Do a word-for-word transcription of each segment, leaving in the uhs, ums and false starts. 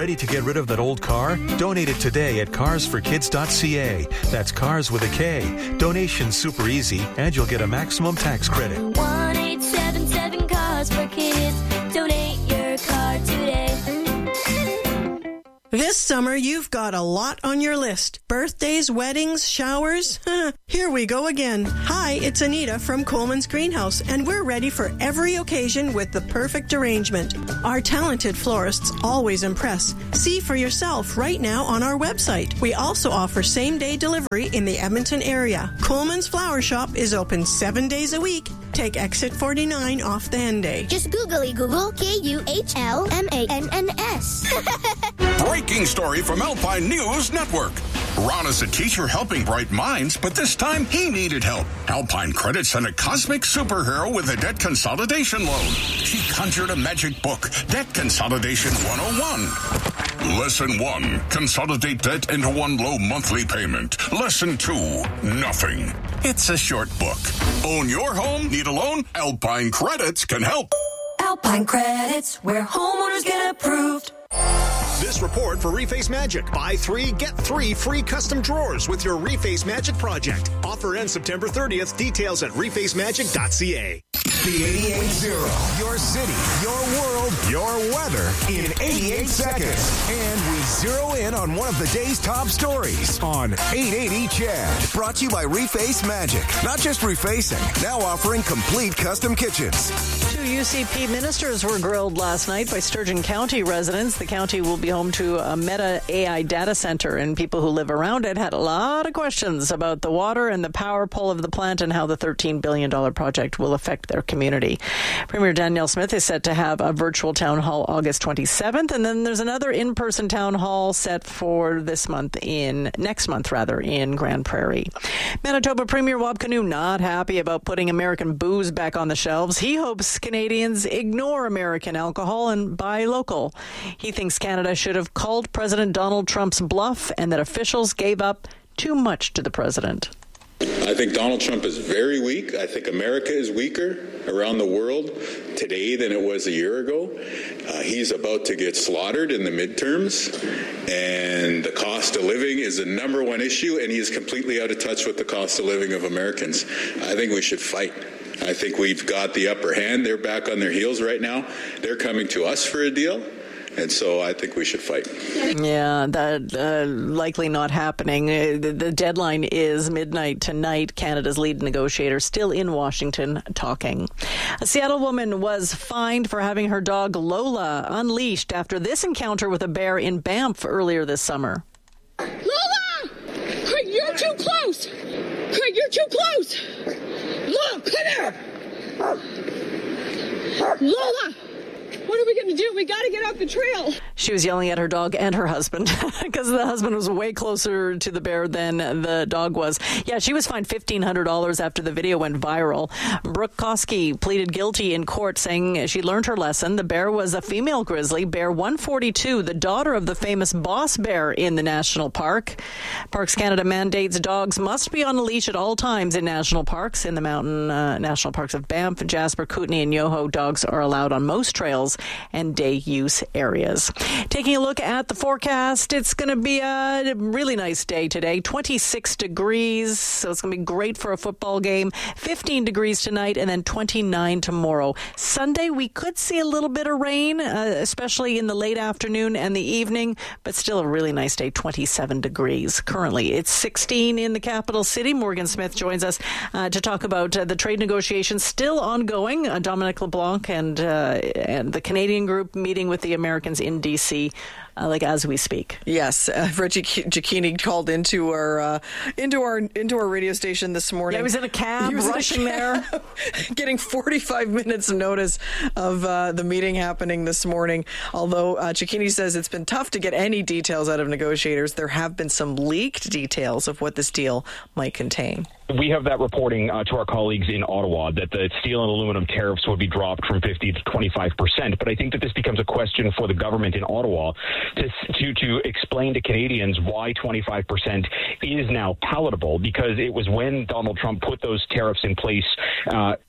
Ready to get rid of that old car? Donate it today at cars for kids dot c a. That's cars with a K. Donation's super easy, and you'll get a maximum tax credit. one eight seven seven Cars for Kids. Donate your car today. This summer, you've got a lot on your list. Birthdays, weddings, showers. Here we go again. Hi, it's Anita from Coleman's Greenhouse, and we're ready for every occasion with the perfect arrangement. Our talented florists always impress. See for yourself right now on our website. We also offer same-day delivery in the Edmonton area. Coleman's Flower Shop is open seven days a week. Take exit forty-nine off the Henday. Just googly Google K U H L M A N N S. Breaking story from Alpine News Network. Ron is a teacher helping bright minds, but this time he needed help. Alpine Credit sent a cosmic superhero with a debt consolidation loan. She conjured a magic book, Debt Consolidation one oh one. Lesson one, consolidate debt into one low monthly payment. Lesson two, nothing. It's a short book. Own your home? Need a loan? Alpine Credits can help. Alpine Credits, where homeowners get approved. This report for Reface Magic. Buy three, get three free custom drawers with your Reface Magic project. Offer ends September thirtieth. Details at reface magic dot c a. The eighty-eight Zero. Your city, your world, your weather in eighty-eight seconds. And we zero in on one of the day's top stories on eight eighty C H E D. Brought to you by Reface Magic. Not just refacing, now offering complete custom kitchens. Two U C P ministers were grilled last night by Sturgeon County residents. The county will be home to a Meta A I data center, and people who live around it had a lot of questions about the water and the power pull of the plant and how the thirteen billion dollars project will affect their community. Premier Danielle Smith is set to have a virtual town hall August twenty-seventh, and then there's another in-person town hall set for this month in, next month rather, in Grand Prairie. Manitoba Premier Wab Kinew not happy about putting American booze back on the shelves. He hopes Canadians ignore American alcohol and buy local. He thinks Canada should have called President Donald Trump's bluff and that officials gave up too much to the president. I think Donald Trump is very weak. I think America is weaker around the world today than it was a year ago. Uh, he's about to get slaughtered in the midterms, and the cost of living is the number one issue, and he is completely out of touch with the cost of living of Americans. I think we should fight. I think we've got the upper hand. They're back on their heels right now. They're coming to us for a deal. And so I think we should fight. Yeah, that uh, likely not happening. Uh, the, the deadline is midnight tonight. Canada's lead negotiator still in Washington talking. A Seattle woman was fined for having her dog Lola unleashed after this encounter with a bear in Banff earlier this summer. Lola! You're too close! You're too close! Lola, come here! Lola! What are we going to do? We got to get off the trail. She was yelling at her dog and her husband because the husband was way closer to the bear than the dog was. Yeah, she was fined fifteen hundred dollars after the video went viral. Brooke Koski pleaded guilty in court, saying she learned her lesson. The bear was a female grizzly, bear one forty-two, the daughter of the famous boss bear in the national park. Parks Canada mandates dogs must be on a leash at all times in national parks. In the mountain uh, national parks of Banff, Jasper, Kootenay, and Yoho, dogs are allowed on most trails and day use areas. Taking a look at the forecast, it's going to be a really nice day today. twenty-six degrees, so it's going to be great for a football game. fifteen degrees tonight and then twenty-nine tomorrow. Sunday, we could see a little bit of rain, uh, especially in the late afternoon and the evening, but still a really nice day, twenty-seven degrees. Currently, it's sixteen in the capital city. Morgan Smith joins us uh, to talk about uh, the trade negotiations still ongoing. Uh, Dominic LeBlanc and, uh, and the Canadian group meeting with the Americans in D C Uh, like as we speak. Yes, uh, Reggie Giacchini called into our uh, into our into our radio station this morning. Yeah, he was in a cab, he was rushing in a cab, there, getting forty-five minutes notice of uh, the meeting happening this morning. Although uh, Giacchini says it's been tough to get any details out of negotiators, there have been some leaked details of what this deal might contain. We have that reporting uh, to our colleagues in Ottawa that the steel and aluminum tariffs would be dropped from fifty to twenty-five percent. But I think that this becomes a question for the government in Ottawa to to, to explain to Canadians why twenty-five percent is now palatable, because it was when Donald Trump put those tariffs in place uh,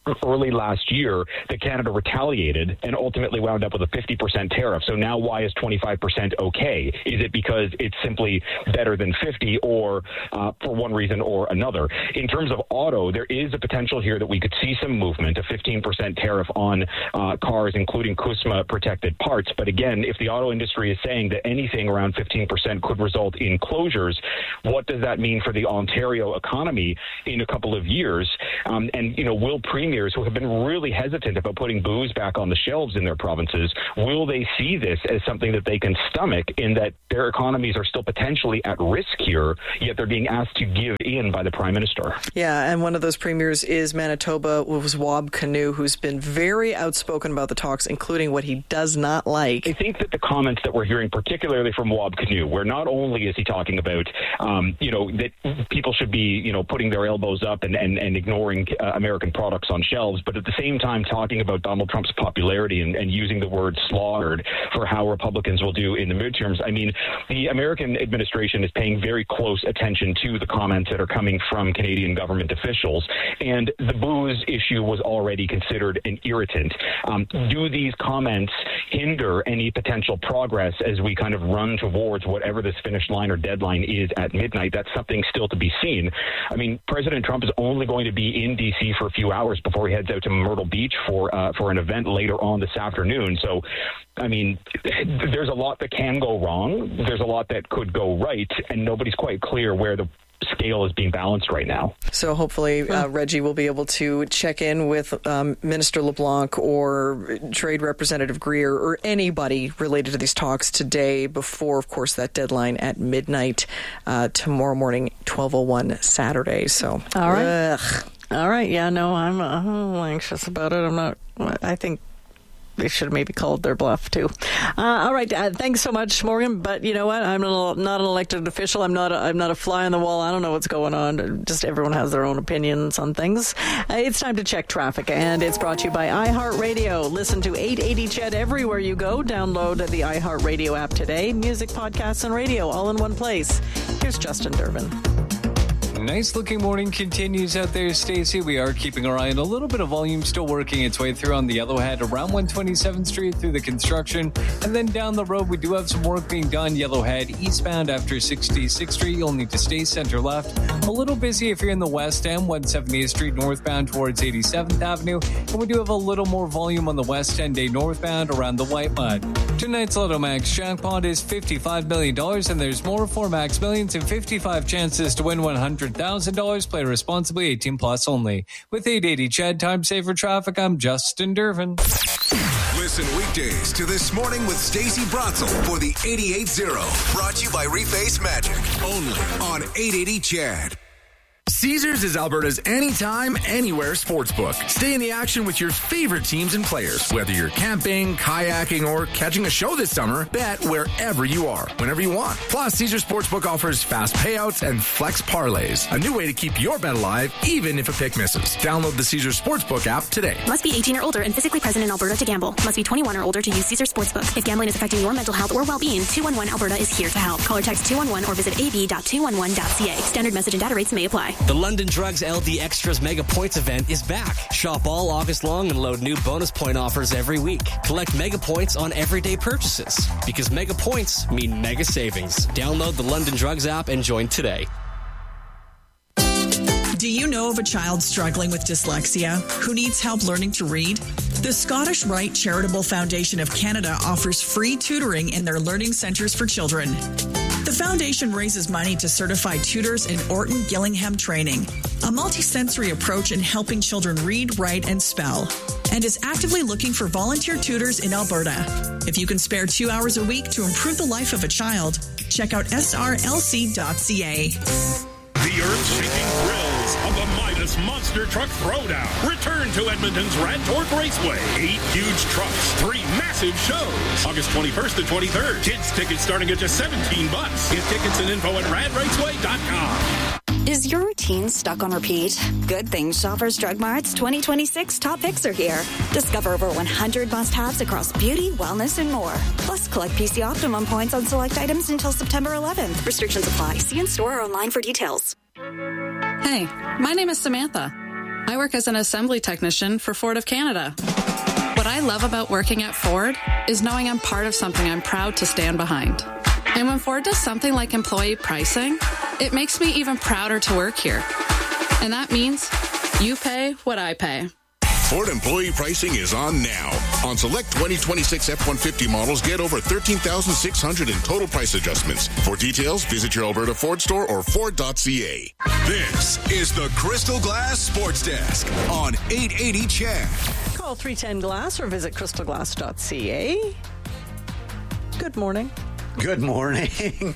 early last year that Canada retaliated and ultimately wound up with a fifty percent tariff. So now why is twenty-five percent okay? Is it because it's simply better than fifty, or uh, for one reason or another? In terms of auto, there is a potential here that we could see some movement, a fifteen percent tariff on uh, cars, including CUSMA protected parts. But again, if the auto industry is saying that anything around fifteen percent could result in closures, what does that mean for the Ontario economy in a couple of years? Um, and, you know, will premiers who have been really hesitant about putting booze back on the shelves in their provinces, will they see this as something that they can stomach, in that their economies are still potentially at risk here, yet they're being asked to give in by the Prime Minister? Yeah, and one of those premiers is Manitoba, was Wab Kinew, who's been very outspoken about the talks, including what he does not like. I think that the comments that we're hearing, particularly from Wab Kinew, where not only is he talking about, um, you know, that people should be, you know, putting their elbows up and, and, and ignoring uh, American products on shelves, but at the same time talking about Donald Trump's popularity and, and using the word slaughtered for how Republicans will do in the midterms. I mean, the American administration is paying very close attention to the comments that are coming from Canadian government officials, and the booze issue was already considered an irritant. Um, do these comments hinder any potential progress as we kind of run towards whatever this finish line or deadline is at midnight? That's something still to be seen. I mean, President Trump is only going to be in D C for a few hours before he heads out to Myrtle Beach for uh, for an event later on this afternoon. So, I mean, there's a lot that can go wrong. There's a lot that could go right, and nobody's quite clear where the scale is being balanced right now. So hopefully uh, Reggie will be able to check in with um, Minister LeBlanc or Trade Representative Greer or anybody related to these talks today before, of course, that deadline at midnight uh, tomorrow morning, twelve oh one Saturday. So, all right. Ugh. All right. Yeah, no, I'm, uh, I'm a little anxious about it. I'm not, I think they should have maybe called their bluff, too. Uh, all right. Uh, thanks so much, Morgan. But you know what? I'm not, not an elected official. I'm not a, I'm not a fly on the wall. I don't know what's going on. Just everyone has their own opinions on things. Uh, it's time to check traffic, and it's brought to you by iHeartRadio. Listen to eight eighty C H E D everywhere you go. Download the iHeartRadio app today. Music, podcasts, and radio all in one place. Here's Justin Durbin. Nice looking morning continues out there, Stacey. We are keeping our eye on a little bit of volume still working its way through on the Yellowhead around one twenty-seventh Street through the construction. And then down the road, we do have some work being done. Yellowhead eastbound after sixty-sixth Street. You'll need to stay center left. A little busy if you're in the west end, one seventieth Street northbound towards eighty-seventh Avenue. And we do have a little more volume on the west end day northbound around the White Mud. Tonight's Lotto Max jackpot is fifty-five million dollars, and there's more for Max Millions and fifty-five chances to win one hundred thousand dollars. Play responsibly, eighteen plus only. With eight eighty C H E D, time saver traffic, I'm Justin Durbin. Listen weekdays to This Morning with Stacey Bratzel for the eighty-eight zero. Brought to you by Reface Magic. Only on eight eighty C H E D. Caesars is Alberta's anytime, anywhere sportsbook. Stay in the action with your favorite teams and players. Whether you're camping, kayaking, or catching a show this summer, bet wherever you are, whenever you want. Plus, Caesars Sportsbook offers fast payouts and flex parlays. A new way to keep your bet alive, even if a pick misses. Download the Caesars Sportsbook app today. Must be eighteen or older and physically present in Alberta to gamble. Must be twenty-one or older to use Caesars Sportsbook. If gambling is affecting your mental health or well-being, two one one Alberta is here to help. Call or text two one one or visit a b dot two one one dot c a. Standard message and data rates may apply. The London Drugs L D Extras Mega Points event is back. Shop all August long and load new bonus point offers every week. Collect mega points on everyday purchases. Because mega points mean mega savings. Download the London Drugs app and join today. Do you know of a child struggling with dyslexia who needs help learning to read? The Scottish Rite Charitable Foundation of Canada offers free tutoring in their learning centres for children. The foundation raises money to certify tutors in Orton Gillingham training, a multisensory approach in helping children read, write, and spell, and is actively looking for volunteer tutors in Alberta. If you can spare two hours a week to improve the life of a child, check out s r l c dot c a. The earth-shaking thrills of the Midas Monster Truck Throwdown return to Edmonton's Radtorque Raceway. Eight huge trucks, three massive shows. August twenty-first to twenty-third. Kids tickets starting at just seventeen bucks. Get tickets and info at rad raceway dot com. Is your routine stuck on repeat? Good thing Shoppers Drug Mart's twenty twenty-six top picks are here. Discover over one hundred must-haves across beauty, wellness, and more. Plus, collect P C Optimum points on select items until September eleventh. Restrictions apply. See in store or online for details. Hey, my name is Samantha. I work as an assembly technician for Ford of Canada. What I love about working at Ford is knowing I'm part of something I'm proud to stand behind. And when Ford does something like employee pricing, it makes me even prouder to work here. And that means you pay what I pay. Ford employee pricing is on now. On select twenty twenty-six F one fifty models, get over thirteen thousand six hundred in total price adjustments. For details, visit your Alberta Ford store or Ford dot C A. This is the Crystal Glass Sports Desk on eight eighty C H E D. Call three ten glass or visit crystal glass dot c a. Good morning. Good morning.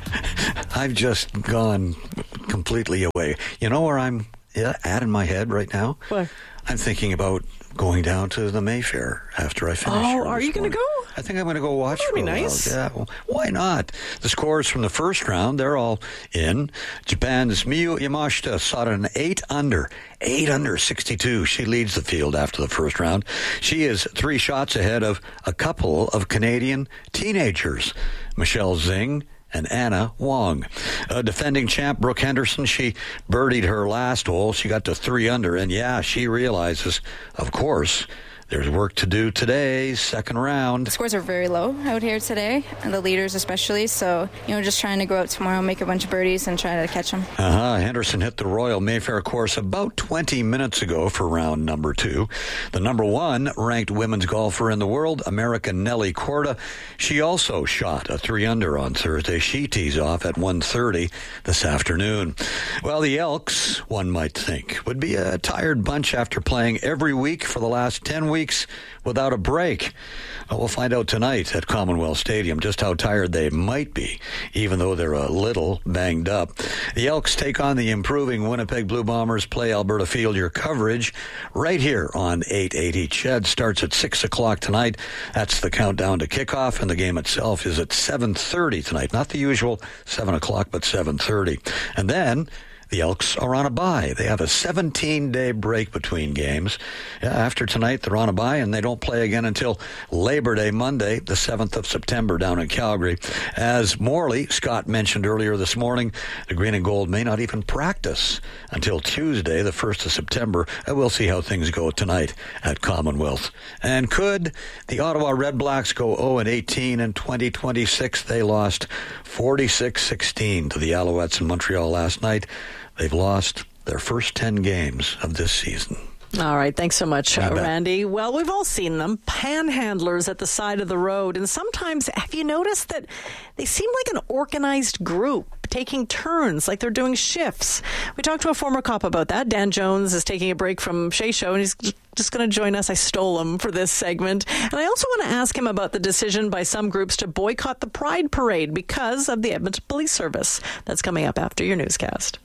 I've just gone completely away. You know where I'm at in my head right now? What? I'm thinking about going down to the Mayfair after I finish. Oh, are you going to go? I think I'm going to go watch. That'd for be a while. nice. Yeah, well, why not? The scores from the first round, they're all in. Japan's Miyu Yamashita sought an eight under. Eight under sixty-two. She leads the field after the first round. She is three shots ahead of a couple of Canadian teenagers, Michelle Zing and Anna Wong. Uh, defending champ Brooke Henderson, she birdied her last hole. She got to three under, and yeah, she realizes, of course, there's work to do today, second round. The scores are very low out here today, and the leaders especially, so, you know, just trying to go out tomorrow, make a bunch of birdies, and try to catch them. Uh-huh. Henderson hit the Royal Mayfair course about twenty minutes ago for round number two. The number one ranked women's golfer in the world, American Nelly Korda, she also shot a three under on Thursday. She tees off at one thirty this afternoon. Well, the Elks, one might think, would be a tired bunch after playing every week for the last ten weeks. Weeks without a break. Well, we'll find out tonight at Commonwealth Stadium just how tired they might be, even though they're a little banged up. The Elks take on the improving Winnipeg Blue Bombers. Play Alberta Field. Your coverage right here on eight eighty C H E D starts at six o'clock tonight. That's the countdown to kickoff, and the game itself is at seven thirty tonight. Not the usual seven o'clock, but seven thirty. And then the Elks are on a bye. They have a seventeen-day break between games. After tonight, they're on a bye, and they don't play again until Labor Day Monday, the seventh of September, down in Calgary. As Morley, Scott mentioned earlier this morning, the Green and Gold may not even practice until Tuesday, the first of September. We'll see how things go tonight at Commonwealth. And could the Ottawa Red Blacks go oh and eighteen in twenty twenty-six? They lost forty-six sixteen to the Alouettes in Montreal last night. They've lost their first ten games of this season. All right. Thanks so much, uh, Randy. Well, we've all seen them. Panhandlers at the side of the road. And sometimes, have you noticed that they seem like an organized group, taking turns, like they're doing shifts? We talked to a former cop about that. Dan Jones is taking a break from Shay Show, and he's just going to join us. I stole him for this segment. And I also want to ask him about the decision by some groups to boycott the Pride Parade because of the Edmonton Police Service. That's coming up after your newscast.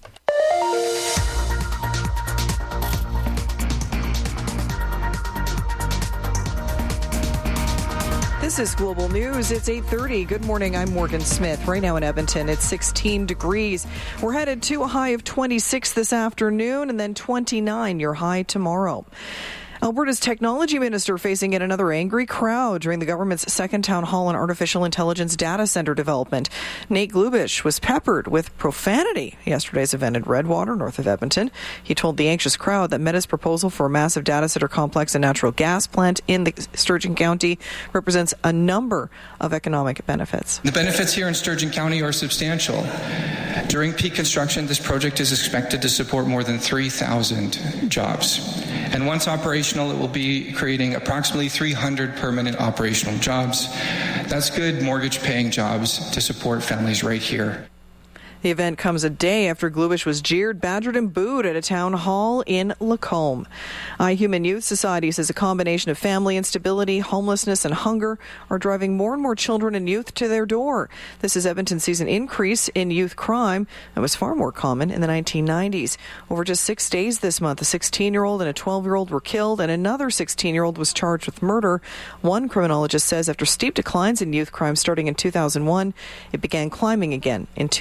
This is Global News. It's eight thirty. Good morning. I'm Morgan Smith. Right now in Edmonton, it's sixteen degrees. We're headed to a high of twenty-six this afternoon and then twenty-nine, your high tomorrow. Alberta's technology minister facing yet another angry crowd during the government's second town hall on artificial intelligence data center development. Nate Glubish was peppered with profanity at yesterday's event in Redwater, north of Edmonton. He told the anxious crowd that Meta's proposal for a massive data center complex and natural gas plant in the Sturgeon County represents a number of economic benefits. The benefits here in Sturgeon County are substantial. During peak construction, this project is expected to support more than three thousand jobs. And once operational, it will be creating approximately three hundred permanent operational jobs. That's good mortgage-paying jobs to support families right here. The event comes a day after Glubish was jeered, badgered, and booed at a town hall in Lacombe. iHuman Youth Society says a combination of family instability, homelessness, and hunger are driving more and more children and youth to their door. This is Edmonton sees an increase in youth crime that was far more common in the nineteen nineties. Over just six days this month, a sixteen-year-old and a twelve-year-old were killed, and another sixteen-year-old was charged with murder. One criminologist says after steep declines in youth crime starting in two thousand one, it began climbing again in two thousand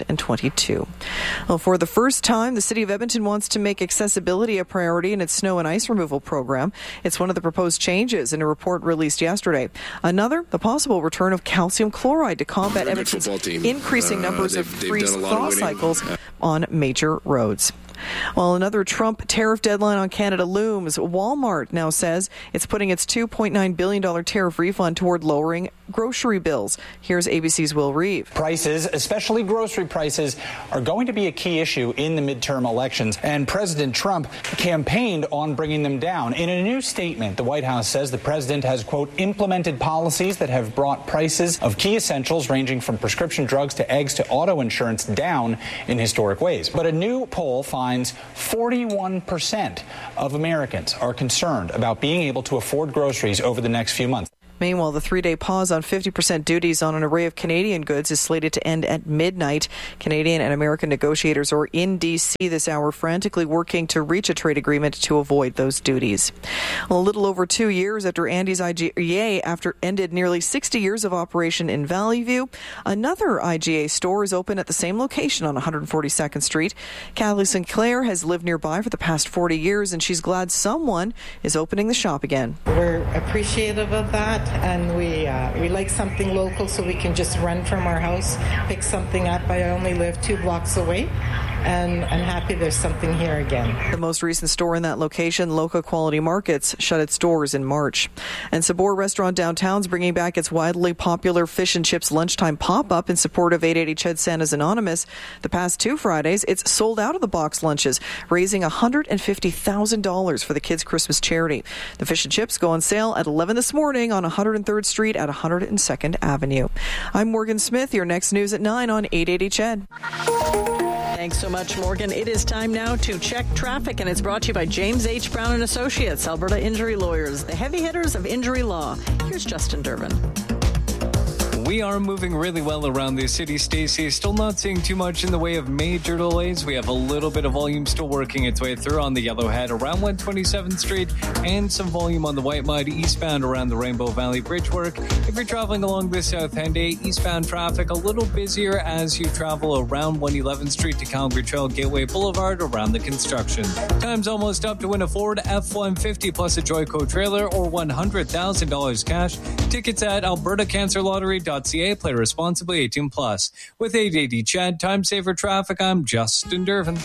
thousand twenty-two. Well, for the first time, the city of Edmonton wants to make accessibility a priority in its snow and ice removal program. It's one of the proposed changes in a report released yesterday. Another, the possible return of calcium chloride to combat Edmonton's increasing Uh, numbers of they've- they've freeze done a lot of thaw winning. cycles on major roads. While another Trump tariff deadline on Canada looms, Walmart now says it's putting its two point nine billion dollars tariff refund toward lowering grocery bills. Here's A B C's Will Reeve. Prices, especially grocery prices, are going to be a key issue in the midterm elections, and President Trump campaigned on bringing them down. In a new statement, the White House says the president has, quote, implemented policies that have brought prices of key essentials ranging from prescription drugs to eggs to auto insurance down in historic ways. But a new poll finds forty-one percent of Americans are concerned about being able to afford groceries over the next few months. Meanwhile, the three-day pause on fifty percent duties on an array of Canadian goods is slated to end at midnight. Canadian and American negotiators are in D C this hour, frantically working to reach a trade agreement to avoid those duties. Well, a little over two years after Andy's I G A after ended nearly sixty years of operation in Valley View, another I G A store is open at the same location on one hundred forty-second Street. Kathleen Sinclair has lived nearby for the past forty years, and she's glad someone is opening the shop again. We're appreciative of that, and we uh, we like something local so we can just run from our house, pick something up. I only live two blocks away, and I'm happy there's something here again. The most recent store in that location, Local Quality Markets, shut its doors in March. And Sabor Restaurant downtown is bringing back its widely popular fish and chips lunchtime pop-up in support of eight eighty Ched Santa's Anonymous. The past two Fridays, it's sold out of the box lunches, raising one hundred fifty thousand dollars for the Kids' Christmas charity. The fish and chips go on sale at eleven this morning on one hundred third Street at one hundred second Avenue. I'm Morgan Smith. Your next news at nine on eight eighty Ched. Thanks so much, Morgan. It is time now to check traffic, and it's brought to you by James H. Brown and Associates, Alberta Injury Lawyers, the heavy hitters of injury law. Here's Justin Durbin. We are moving really well around the city, Stacey. Still not seeing too much in the way of major delays. We have a little bit of volume still working its way through on the Yellowhead around one hundred twenty-seventh Street, and some volume on the White Mud eastbound around the Rainbow Valley Bridge work. If you're traveling along the South Henday, eastbound traffic a little busier as you travel around one eleventh Street to Calgary Trail Gateway Boulevard around the construction. Time's almost up to win a Ford F one fifty plus a Joyco trailer or one hundred thousand dollars cash. Tickets at alberta cancer lottery dot c a. Play responsibly, eighteen plus. With eight eighty Ched, Time Saver Traffic, I'm Justin Durbin.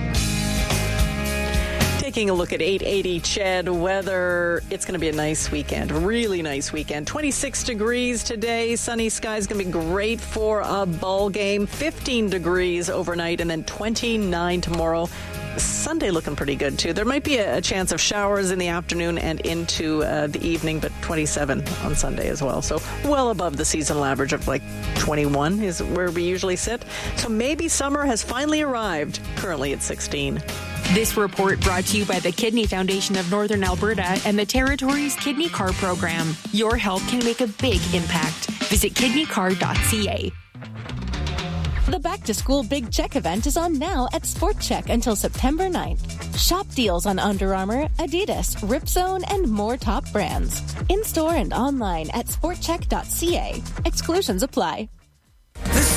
Taking a look at eight eighty Ched weather, it's going to be a nice weekend, really nice weekend. twenty-six degrees today, sunny skies, going to be great for a ball game. fifteen degrees overnight, and then twenty-nine tomorrow. Sunday looking pretty good, too. There might be a, a chance of showers in the afternoon and into uh, the evening, but twenty-seven on Sunday as well. So well above the seasonal average of like twenty-one is where we usually sit. So maybe summer has finally arrived. Currently at sixteen. This report brought to you by the Kidney Foundation of Northern Alberta and the Territory's Kidney Card program. Your help can make a big impact. Visit kidney card dot c a. The Back to School Big Check event is on now at Sport Check until September ninth. Shop deals on Under Armour, Adidas, Ripzone, and more top brands. In-store and online at sport check dot c a. Exclusions apply.